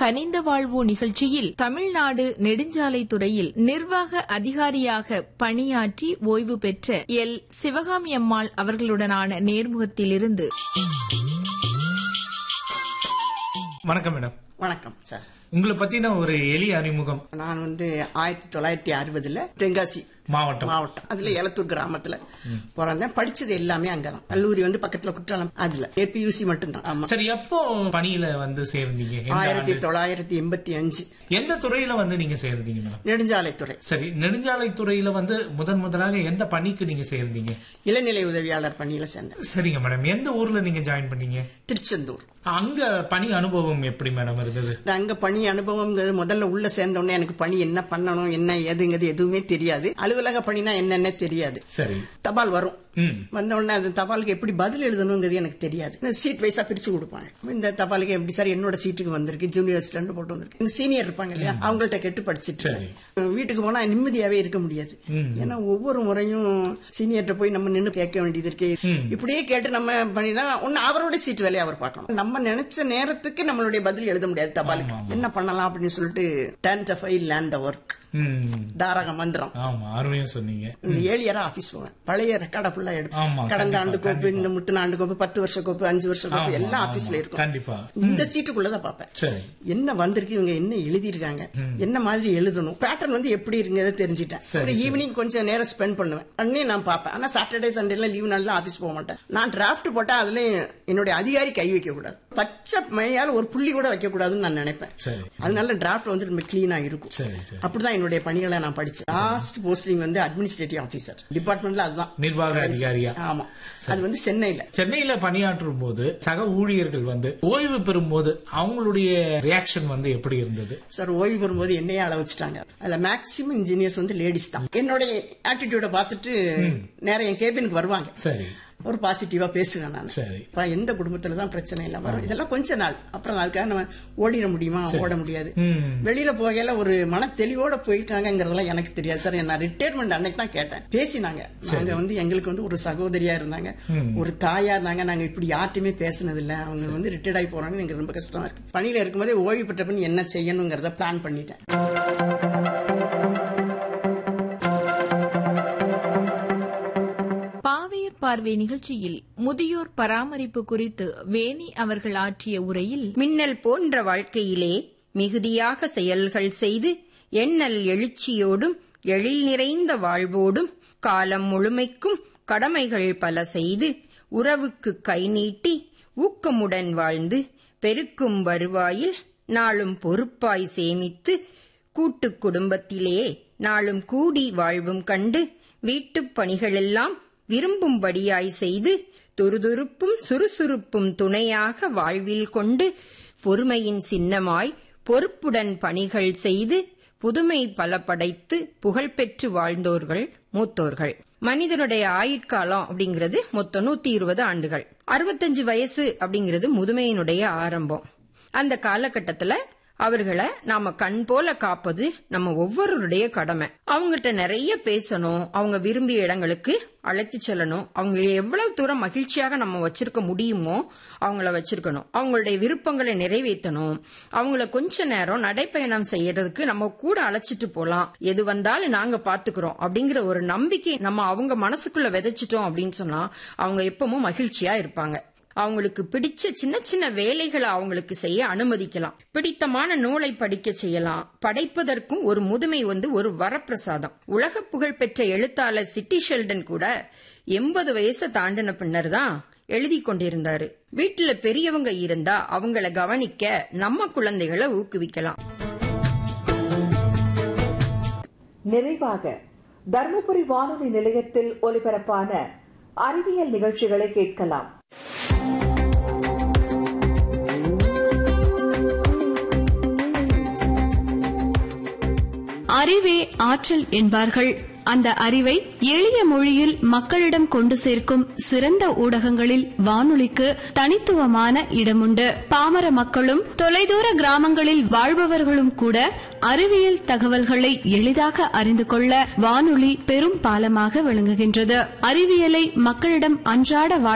கனிந்த வாழ்வு நிகழ்ச்சியில் தமிழ்நாடு நெடுஞ்சாலைத்துறையில் நிர்வாக அதிகாரியாக பணியாற்றி ஓய்வு பெற்ற எல். சிவகாமி அம்மாள் அவர்களுடனான நேர்முகத்திலிருந்து. வணக்கம் மேடம். வணக்கம் சார். உங்களை பத்தின ஒரு எளிய அறிமுகம். நான் 1960 தென்காசி மாவட்டம் அதுல எலத்தூர் கிராமத்துல பிறந்தேன். படிச்சது எல்லாமே அங்கதான். கல்லூரி பக்கத்துல குற்றாலம், அதுல APUC மட்டும்தான். சரி, எப்போ பணியில சேர்ந்தீங்க? 1985. எந்த துறையில நீங்க சேர்ந்தீங்க மேடம்? நெடுஞ்சாலைத்துறை. சரி, நெடுஞ்சாலைத்துறையில முதலாக எந்த பணிக்கு நீங்க சேர்ந்தீங்க? இளநிலை உதவியாளர் பணியில சேர்ந்தேன். சரிங்க மேடம். எந்த ஊர்ல நீங்க ஜாயின் பண்ணீங்க? திருச்செந்தூர். அங்க பணி அனுபவம் எப்படி மேடம் இருந்தது? அங்க பணி அனுபவம் முதல்ல உள்ள சேர்ந்த உடனே எனக்கு பணி என்ன பண்ணணும், என்ன ஏதுங்கிறது எதுவுமே தெரியாது. அலுவலக பணினா என்னன்னு தெரியாது. சரி. தபால் வரும், வந்த உடனே அந்த தபாலுக்கு எப்படி பதில் எழுதணுங்கிறது எனக்கு தெரியாது. சீட் வைஸா பிரிச்சு கொடுப்பாங்க. இந்த தபாலுக்கு எப்படி சார் என்னோட சீட்டுக்கு வந்திருக்கு, ஜூனியர் அசிஸ்டன்ட் போட்டு வந்திருக்கு. இந்த சீனியர் இருப்பாங்க இல்லையா, அவங்கள்ட்ட கேட்டு படிச்சுட்டு வீட்டுக்கு போனா நிம்மதியாவே இருக்க முடியாது. ஏன்னா ஒவ்வொரு முறையும் சீனியர்கிட்ட போய் நம்ம நின்று கேட்க வேண்டியது இருக்கு. இப்படியே கேட்டு நம்ம பண்ணினா ஒன்னு அவரோட சீட் வேலையை அவர் பார்க்கணும். நம்ம நினைச்ச நேரத்துக்கு நம்மளுடைய பதில் எழுத முடியாது. தபாலுக்கு என்ன பண்ணலாம் அப்படின்னு சொல்லிட்டு turn the file, land the work, தாரக மந்திரம். அருமையா சொன்னீங்க. ஏழியரா ஆபீஸ் போவேன். பழைய ரெக்கார்டா ஃபுல்லா எடுப்பேன். கடந்த ஆண்டு கோப்பு, இந்த முட்டின ஆண்டு கோப்பு, 10 வருஷ கோப்பு, 5 வருஷ கோப்பு எல்லாம் ஆபீஸ்ல இருக்கும். கண்டிப்பா இந்த சீட்டுக்குள்ளதான் பாப்பேன். என்ன வந்திருக்கு, இவங்க என்ன எழுதிருக்காங்க, என்ன மாதிரி எழுதணும், பேட்டர்ன் எப்படி இருக்குங்கிறத தெரிஞ்சுட்டேன். ஈவினிங் கொஞ்சம் நேரம் ஸ்பெண்ட் பண்ணுவேன். பண்ணி நான் பாப்பேன். ஆனா சாட்டர்டே சண்டேல லீவ் நாள் ஆபீஸ் போக மாட்டேன். நான் டிராப்ட் போட்டா அதுல என்னுடைய அதிகாரி கை வைக்க கூடாது. பச்சை மையால ஒரு புள்ளி கூட வைக்க கூடாதுன்னு நான் நினைப்பேன். அதனால டிராப்ட் ரொம்ப கிளீனா இருக்கும். அப்படிதான் என்னுடைய பணிகளை நான் படிச்சேன். லாஸ்ட் போஸ்டிங் அட்மினிஸ்ட்ரேட்டிவ் ஆபீசர் டிபார்ட்மெண்ட்ல, அதுதான் நிர்வாக அதிகாரியா. ஆமா, அது சென்னையில பணியாற்றும் போது சக ஊழியர்கள் ஓய்வு பெறும் போது அவங்களுடைய ரியாக்ஷன் எப்படி இருந்தது சார்? ஓய்வு பெறும்போது என்னையே அள வச்சுட்டாங்க. அதுல மேக்சிமம் இன்ஜினியர்ஸ் லேடிஸ் தான். என்னுடைய ஆட்டிடியூட பார்த்துட்டு நேரம் என் கேபினுக்கு வருவாங்க. சரி, ஒரு பாசிட்டிவா பேசுவேன் நான். எந்த குடும்பத்துலதான் பிரச்சனை இல்ல வரும். இதெல்லாம் கொஞ்ச நாள் அப்புறம் அதுக்காக நம்ம ஓடிட முடியுமா? ஓட முடியாது. வெளியில போகையில ஒரு மன தெளிவோட போயிருக்காங்கிறதெல்லாம் எனக்கு தெரியாது சார். நான் ரிட்டையர்மெண்ட் அன்னைக்கு தான் கேட்டேன். பேசினாங்க. நாங்க எங்களுக்கு ஒரு சகோதரியா இருந்தாங்க, ஒரு தாயா இருந்தாங்க. நாங்க இப்படி யார்ட்டுமே பேசினது இல்ல. அவங்க ரிட்டையர்ட் ஆகி போறாங்க. எனக்கு ரொம்ப கஷ்டமா இருக்கு. பணியில இருக்கும்போதே ஓய்வு பெற்ற பின் என்ன செய்யணுங்கிறத பிளான் பண்ணிட்டேன். பார்வை நிகழ்ச்சியில் முதியோர் பராமரிப்பு குறித்து வேணி அவர்கள் ஆற்றிய உரையில், மின்னல் போன்ற வாழ்க்கையிலே மிகுதியாக செயல்கள் செய்து எண்ணல் எழுச்சியோடும் எழில் நிறைந்த வாழ்வோடும் காலம் முழுமைக்கும் கடமைகள் பல செய்து உறவுக்கு கை நீட்டி ஊக்கமுடன் வாழ்ந்து பெருக்கும் வருவாயில் நாளும் பொறுப்பாய் சேமித்து கூட்டுக் குடும்பத்திலே நாளும் கூடி வாழ்வும் கண்டு வீட்டுப் பணிகளெல்லாம் விரும்பும்படியாய் செய்து துருதுருப்பும் சுறுசுறுப்பும் துணையாக வாழ்வில் கொண்டு பொறுமையின் சின்னமாய் பொறுப்புடன் பணிகள் செய்து புதுமை பல படைத்து புகழ்பெற்று வாழ்ந்தோர்கள் மூத்தோர்கள். மனிதனுடைய ஆயுட்காலம் அப்படிங்கிறது மொத்தம் 120 ஆண்டுகள். 65 வயசு அப்படிங்கிறது முதுமையினுடைய ஆரம்பம். அந்த காலகட்டத்துல அவர்களை நாம கண் போல காப்பது நம்ம ஒவ்வொருடைய கடமை. அவங்ககிட்ட நிறைய பேசணும், அவங்க விரும்பிய இடங்களுக்கு அழைத்து செல்லணும், அவங்க எவ்வளவு தூரம் மகிழ்ச்சியாக நம்ம வச்சிருக்க முடியுமோ அவங்கள வச்சிருக்கணும், அவங்களுடைய விருப்பங்களை நிறைவேற்றணும், அவங்கள கொஞ்ச நேரம் நடைப்பயணம் செய்யறதுக்கு நம்ம கூட அழைச்சிட்டு போலாம், எது வந்தாலும் நாங்க பாத்துக்கிறோம் அப்படிங்கிற ஒரு நம்பிக்கை நம்ம அவங்க மனசுக்குள்ள விதைச்சிட்டோம் அப்படின்னு சொன்னா அவங்க எப்பவும் மகிழ்ச்சியா இருப்பாங்க. அவங்களுக்கு பிடிச்ச சின்ன சின்ன வேலைகளை அவங்களுக்கு செய்ய அனுமதிக்கலாம், பிடித்தமான நூலை படிக்க செய்யலாம். படைப்பதற்கும் ஒரு முதுமை ஒரு வரப்பிரசாதம். உலக புகழ் பெற்ற எழுத்தாளர் சிட்டி ஷெல்டன் கூட 80 வயசை தாண்டின பின்னர் தான் எழுதி கொண்டிருந்தாரு. வீட்டுல பெரியவங்க இருந்தா அவங்கள கவனிக்க நம்ம குழந்தைகளை ஊக்குவிக்கலாம். நிறைவாக தர்மபுரி வானொலி நிலையத்தில் ஒலிபரப்பான அறிவியல் நிகழ்ச்சிகளை கேட்கலாம். அறிவே ஆற்றல் என்பார்கள். அந்த அறிவை எளிய மொழியில் மக்களிடம் கொண்டு சேர்க்கும் சிறந்த ஊடகங்களில் வானொலிக்கு தனித்துவமான இடமுண்டு. பாமர மக்களும் தொலைதூர கிராமங்களில் வாழ்பவர்களும் கூட அறிவியல் தகவல்களை எளிதாக அறிந்து கொள்ள வானொலி பெரும் பாலமாக விளங்குகின்றது. அறிவியலை மக்களிடம் அன்றாட